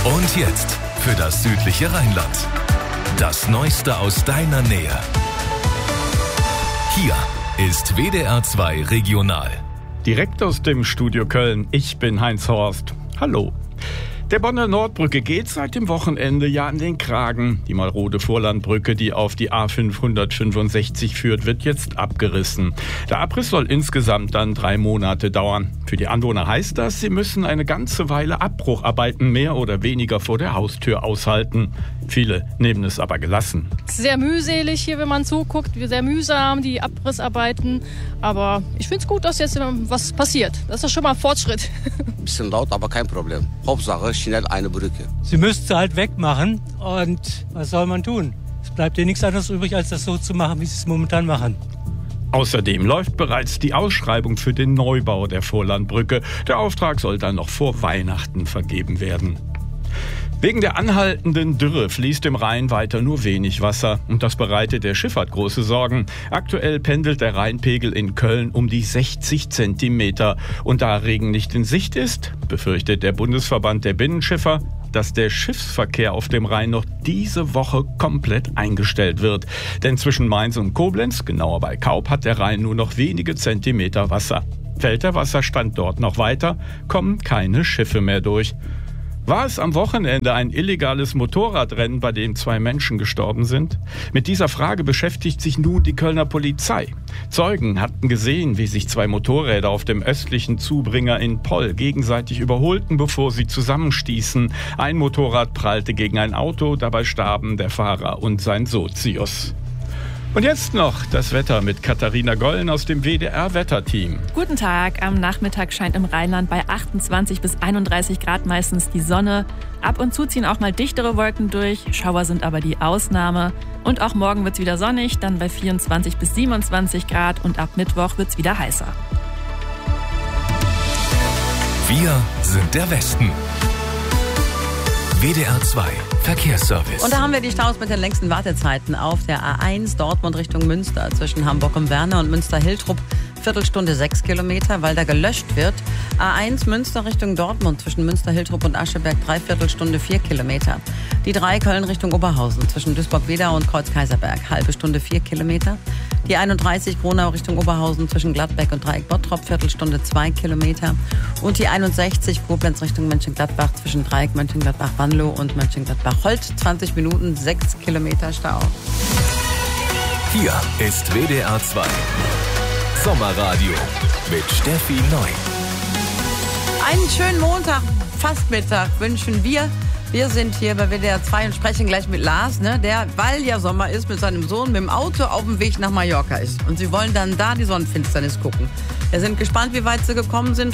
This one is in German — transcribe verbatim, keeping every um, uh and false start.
Und jetzt für das südliche Rheinland. Das Neueste aus deiner Nähe. Hier ist W D R zwei Regional. Direkt aus dem Studio Köln. Ich bin Heinz Horst. Hallo. Der Bonner Nordbrücke geht seit dem Wochenende ja an den Kragen. Die marode Vorlandbrücke, die auf die A fünfhundertfünfundsechzig führt, wird jetzt abgerissen. Der Abriss soll insgesamt dann drei Monate dauern. Für die Anwohner heißt das, sie müssen eine ganze Weile Abbrucharbeiten mehr oder weniger vor der Haustür aushalten. Viele nehmen es aber gelassen. Sehr mühselig hier, wenn man zuguckt, sehr mühsam, die Abrissarbeiten. Aber ich finde es gut, dass jetzt was passiert. Das ist schon mal ein Fortschritt. Ein bisschen laut, aber kein Problem. Hauptsache schnell eine Brücke. Sie müssten sie halt wegmachen und was soll man tun? Es bleibt ja nichts anderes übrig, als das so zu machen, wie sie es momentan machen. Außerdem läuft bereits die Ausschreibung für den Neubau der Vorlandbrücke. Der Auftrag soll dann noch vor Weihnachten vergeben werden. Wegen der anhaltenden Dürre fließt im Rhein weiter nur wenig Wasser und das bereitet der Schifffahrt große Sorgen. Aktuell pendelt der Rheinpegel in Köln um die sechzig Zentimeter. Und da Regen nicht in Sicht ist, befürchtet der Bundesverband der Binnenschiffer, dass der Schiffsverkehr auf dem Rhein noch diese Woche komplett eingestellt wird. Denn zwischen Mainz und Koblenz, genauer bei Kaub, hat der Rhein nur noch wenige Zentimeter Wasser. Fällt der Wasserstand dort noch weiter, kommen keine Schiffe mehr durch. War es am Wochenende ein illegales Motorradrennen, bei dem zwei Menschen gestorben sind? Mit dieser Frage beschäftigt sich nun die Kölner Polizei. Zeugen hatten gesehen, wie sich zwei Motorräder auf dem östlichen Zubringer in Poll gegenseitig überholten, bevor sie zusammenstießen. Ein Motorrad prallte gegen ein Auto, dabei starben der Fahrer und sein Sozius. Und jetzt noch das Wetter mit Katharina Gollen aus dem W D R-Wetterteam. Guten Tag. Am Nachmittag scheint im Rheinland bei achtundzwanzig bis einunddreißig Grad meistens die Sonne. Ab und zu ziehen auch mal dichtere Wolken durch. Schauer sind aber die Ausnahme. Und auch morgen wird es wieder sonnig, dann bei vierundzwanzig bis siebenundzwanzig Grad. Und ab Mittwoch wird es wieder heißer. Wir sind der Westen. W D R zwei Verkehrsservice. Und da haben wir die Staus mit den längsten Wartezeiten auf der A eins Dortmund Richtung Münster zwischen Hamburg und Werner und Münster-Hiltrup. Viertelstunde sechs Kilometer, weil da gelöscht wird. A eins Münster Richtung Dortmund zwischen Münster-Hiltrup und Ascheberg Dreiviertelstunde vier Kilometer. Die drei Köln Richtung Oberhausen zwischen Duisburg-Wedau und Kreuz-Kaiserberg halbe Stunde vier Kilometer. Die einunddreißig Gronau Richtung Oberhausen zwischen Gladbeck und Dreieck-Bottrop Viertelstunde zwei Kilometer. Und die einundsechzig Koblenz Richtung Mönchengladbach zwischen Dreieck Mönchengladbach-Wanlo und Mönchengladbach-Holt zwanzig Minuten, sechs Kilometer Stau. Hier ist W D R zwei Sommerradio mit Steffi Neu. Einen schönen Montag, fast Mittag wünschen wir. Wir sind hier bei W D R zwei und sprechen gleich mit Lars, ne, der, weil ja Sommer ist, mit seinem Sohn mit dem Auto auf dem Weg nach Mallorca ist. Und sie wollen dann da die Sonnenfinsternis gucken. Wir sind gespannt, wie weit sie gekommen sind.